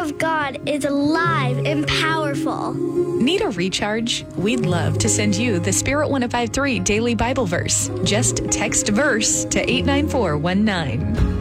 of God is alive and powerful. Need a recharge? We'd love to send you the Spirit 1053 Daily Bible Verse. Just text verse to 89419.